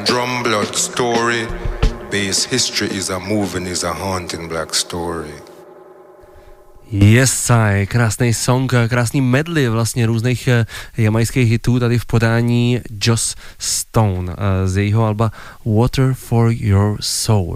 drum blood story. Bass history is a moving, is a haunting black story. Yes, krásný song, krásný medley vlastně různých jamajských hitů tady v podání Joss Stone z jejího alba Water for Your Soul.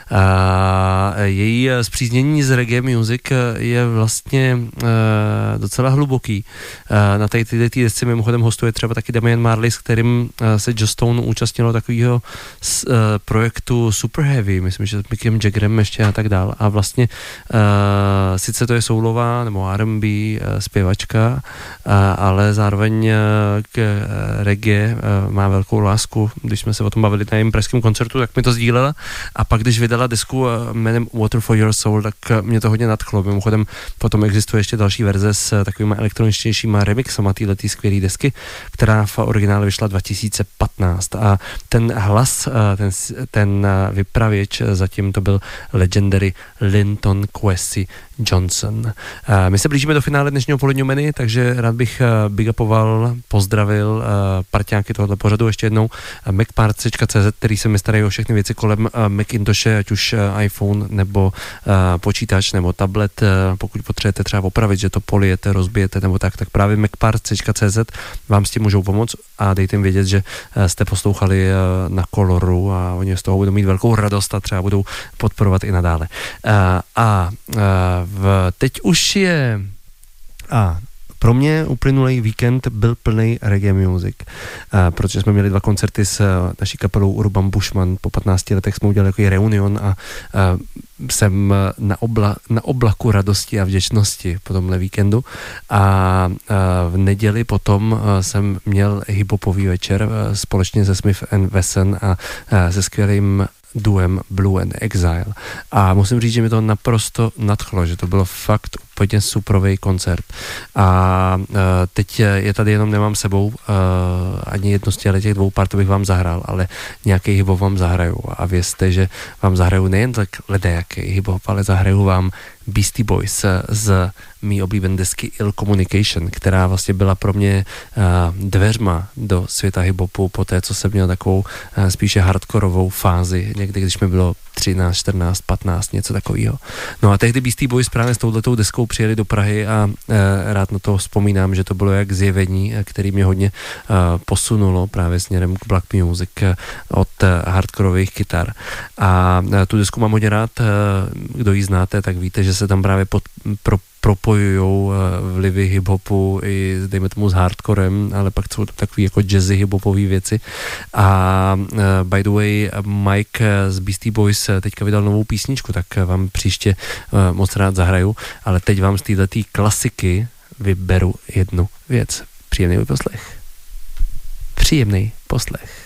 Její spříznění z reggae music je vlastně docela hluboký. Na té desce mimochodem hostuje třeba taky Damian Marley, s kterým se Joss Stone účastnilo takového projektu Super Heavy, myslím, že s Mickem Jaggerem ještě a tak dál. A vlastně sice to je soulová nebo R&B zpěvačka, ale zároveň k reggae má velkou lásku. Když jsme se o tom bavili na jejím pražském koncertu, tak mi to sdílela a pak, když vydala desku jménem Water for Your Soul, tak mě to hodně nadchlo. Mimochodem potom existuje ještě další verze s takovými elektroničtějšíma remixama této skvělé desky, která v originále vyšla 2015 a ten hlas, ten vypravěč zatím to byl legendary Linton Kwesi Johnson. My se blížíme do finále dnešního poledního menu, takže rád bych big upoval, pozdravil parťáky tohoto pořadu ještě jednou macparts.cz, který se mi starají o všechny věci kolem Macintoshe, ať už iPhone nebo počítač nebo tablet, pokud potřebujete třeba opravit, že to polijete, rozbijete nebo tak právě macparts.cz vám s tím můžou pomoct a dejte jim vědět, že jste poslouchali na Coloru a oni z toho budou mít velkou radost a třeba budou podporovat i nadále. Teď už je pro mě uplynulý víkend byl plný reggae music, protože jsme měli 2 koncerty s naší kapelou Urban Bushman. Po 15 letech jsme udělali takový reunion a jsem na oblaku radosti a vděčnosti po tomhle víkendu a v neděli potom jsem měl hiphopový večer společně se Smith & Wesson a se skvělým duem Blue and Exile. A musím říct, že mi to naprosto nadchlo, že to bylo fakt úplně superový koncert. A teď je tady jenom nemám sebou ani jedno z těch 2 part, bych vám zahrál, ale nějaký hip-hop vám zahraju. A vězte, že vám zahraju nejen tak ledajaký hip-hop, ale zahraju vám Beastie Boys z mý oblíbené desky Ill Communication, která vlastně byla pro mě dveřma do světa hip-hopu po té, co jsem měl takovou spíše hardkorovou fázi, někdy, když mi bylo 13, 14, 15, něco takového. No a tehdy Beastie Boys právě s touhletou deskou přijeli do Prahy a rád na to vzpomínám, že to bylo jak zjevení, který mě hodně posunulo právě směrem k black music od hardkorových kytar. A tu desku mám hodně rád, kdo ji znáte, tak víte, že se tam právě propojujou vlivy hiphopu i dejme tomu s hardcorem, ale pak jsou to takový jako jazzy hiphopové věci. A by the way, Mike z Beastie Boys teďka vydal novou písničku, tak vám příště moc rád zahraju, ale teď vám z této klasiky vyberu jednu věc. Příjemný poslech.